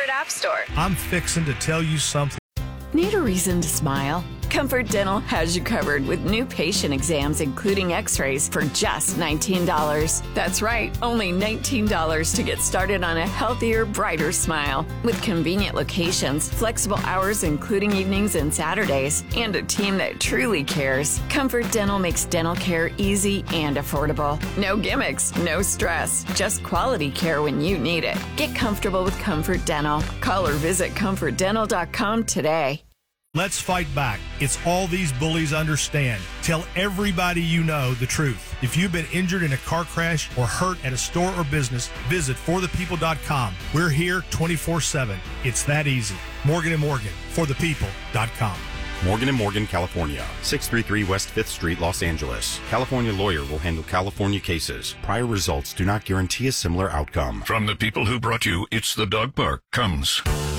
favorite app store. I'm fixing to tell you something. Need a reason to smile? Comfort Dental has you covered with new patient exams, including x-rays, for just $19. That's right, only $19 to get started on a healthier, brighter smile. With convenient locations, flexible hours including evenings and Saturdays, and a team that truly cares, Comfort Dental makes dental care easy and affordable. No gimmicks, no stress, just quality care when you need it. Get comfortable with Comfort Dental. Call or visit comfortdental.com today. Let's fight back. It's all these bullies understand. Tell everybody you know the truth. If you've been injured in a car crash or hurt at a store or business, visit forthepeople.com. We're here 24/7. It's that easy. Morgan & Morgan, forthepeople.com. Morgan & Morgan, California. 633 West 5th Street, Los Angeles. California lawyer will handle California cases. Prior results do not guarantee a similar outcome. From the people who brought you It's the Dog Park comes